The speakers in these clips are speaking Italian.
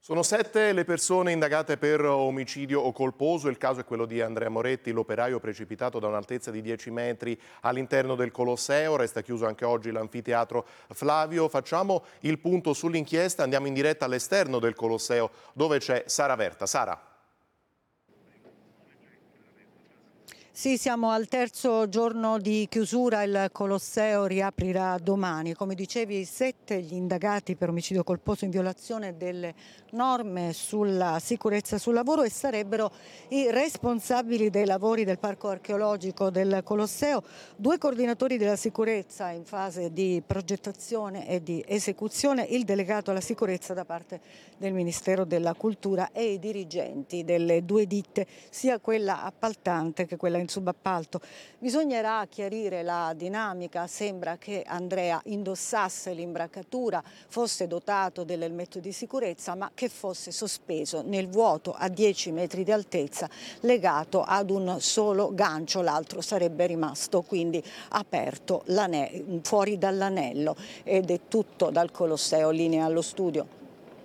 Sono 7 le persone indagate per omicidio o colposo. Il caso è quello di Andrea Moretti, l'operaio precipitato da un'altezza di 10 metri all'interno del Colosseo. Resta chiuso anche oggi l'anfiteatro Flavio. Facciamo il punto sull'inchiesta. Andiamo in diretta all'esterno del Colosseo dove c'è Sara Verta. Sara. Sì, siamo al terzo giorno di chiusura, il Colosseo riaprirà domani. Come dicevi, 7 gli indagati per omicidio colposo in violazione delle norme sulla sicurezza sul lavoro e sarebbero i responsabili dei lavori del Parco Archeologico del Colosseo, 2 coordinatori della sicurezza in fase di progettazione e di esecuzione, il delegato alla sicurezza da parte del Ministero della Cultura e i dirigenti delle 2 ditte, sia quella appaltante che quella in subappalto. Bisognerà chiarire la dinamica. Sembra che Andrea indossasse l'imbracatura, fosse dotato dell'elmetto di sicurezza, ma che fosse sospeso nel vuoto a 10 metri di altezza, legato ad un solo gancio, l'altro sarebbe rimasto quindi aperto fuori dall'anello. Ed è tutto dal Colosseo, linea allo studio.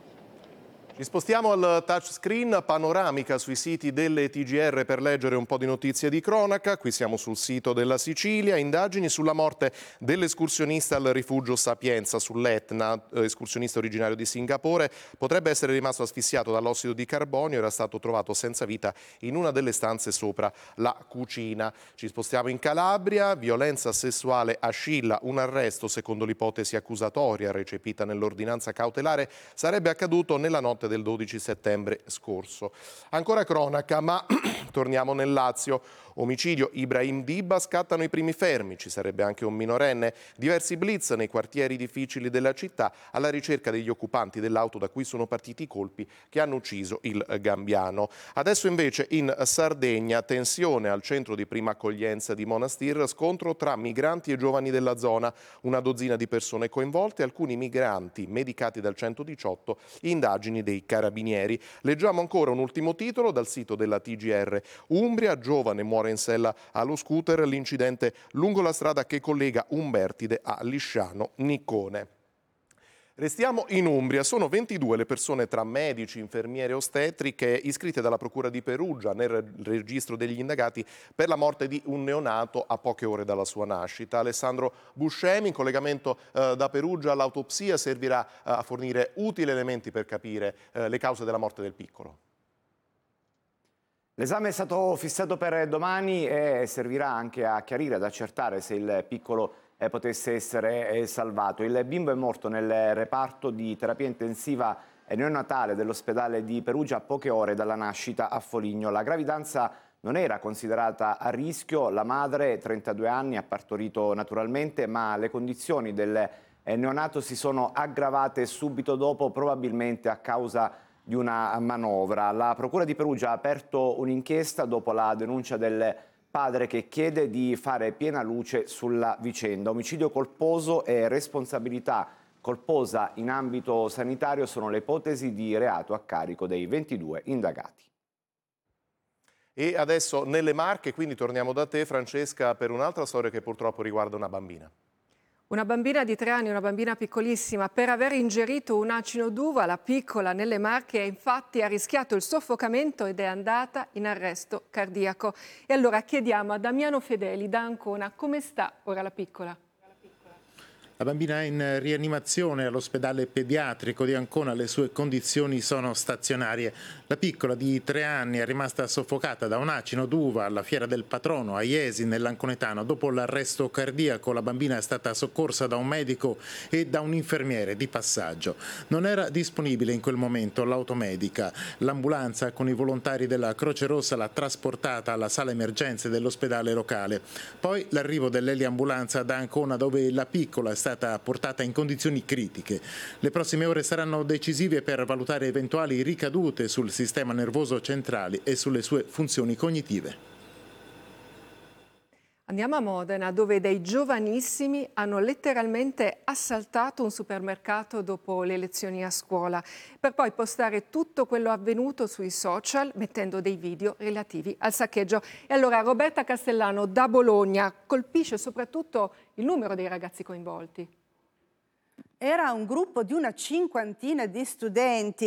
Ci spostiamo al touchscreen, panoramica sui siti delle TGR per leggere un po' di notizie di cronaca. Qui siamo sul sito della Sicilia, indagini sulla morte dell'escursionista al rifugio Sapienza sull'Etna, escursionista originario di Singapore, potrebbe essere rimasto asfissiato dall'ossido di carbonio, era stato trovato senza vita in una delle stanze sopra la cucina. Ci spostiamo in Calabria, violenza sessuale a Scilla, un arresto secondo l'ipotesi accusatoria recepita nell'ordinanza cautelare sarebbe accaduto nella notte del 12 settembre scorso. Ancora cronaca, ma torniamo nel Lazio. Omicidio Ibrahim Diba, scattano i primi fermi, ci sarebbe anche un minorenne. Diversi blitz nei quartieri difficili della città alla ricerca degli occupanti dell'auto da cui sono partiti i colpi che hanno ucciso il gambiano. Adesso invece in Sardegna, tensione al centro di prima accoglienza di Monastir, scontro tra migranti e giovani della zona, una dozzina di persone coinvolte, alcuni migranti medicati dal 118, indagini dei carabinieri. Leggiamo ancora un ultimo titolo dal sito della TGR. Umbria, giovane muore in sella allo scooter, l'incidente lungo la strada che collega Umbertide a Lisciano Niccone. Restiamo in Umbria, sono 22 le persone tra medici, infermiere e ostetriche iscritte dalla Procura di Perugia nel registro degli indagati per la morte di un neonato a poche ore dalla sua nascita. Alessandro Buscemi, in collegamento da Perugia, l'autopsia servirà a fornire utili elementi per capire le cause della morte del piccolo. L'esame è stato fissato per domani e servirà anche a chiarire, ad accertare se il piccolo potesse essere salvato. Il bimbo è morto nel reparto di terapia intensiva neonatale dell'ospedale di Perugia a poche ore dalla nascita a Foligno. La gravidanza non era considerata a rischio, la madre, 32 anni, ha partorito naturalmente, ma le condizioni del neonato si sono aggravate subito dopo, probabilmente a causa di una manovra. La Procura di Perugia ha aperto un'inchiesta dopo la denuncia del padre che chiede di fare piena luce sulla vicenda. Omicidio colposo e responsabilità colposa in ambito sanitario sono le ipotesi di reato a carico dei 22 indagati. E adesso nelle Marche, quindi torniamo da te Francesca per un'altra storia che purtroppo riguarda una bambina. Una bambina di 3 anni, una bambina piccolissima, per aver ingerito un acino d'uva, la piccola nelle Marche, infatti ha rischiato il soffocamento ed è andata in arresto cardiaco. E allora chiediamo a Damiano Fedeli da Ancona come sta ora la piccola. La bambina è in rianimazione all'ospedale pediatrico di Ancona, le sue condizioni sono stazionarie. La piccola di 3 anni è rimasta soffocata da un acino d'uva alla Fiera del Patrono a Iesi nell'Anconetano. Dopo l'arresto cardiaco la bambina è stata soccorsa da un medico e da un infermiere di passaggio. Non era disponibile in quel momento l'automedica. L'ambulanza con i volontari della Croce Rossa l'ha trasportata alla sala emergenze dell'ospedale locale. Poi l'arrivo dell'eliambulanza da Ancona dove la piccola è stata portata in condizioni critiche. Le prossime ore saranno decisive per valutare eventuali ricadute sul sistema nervoso centrale e sulle sue funzioni cognitive. Andiamo a Modena, dove dei giovanissimi hanno letteralmente assaltato un supermercato dopo le lezioni a scuola, per poi postare tutto quello avvenuto sui social, mettendo dei video relativi al saccheggio. E allora Roberta Castellano da Bologna colpisce soprattutto il numero dei ragazzi coinvolti. Era un gruppo di una cinquantina di studenti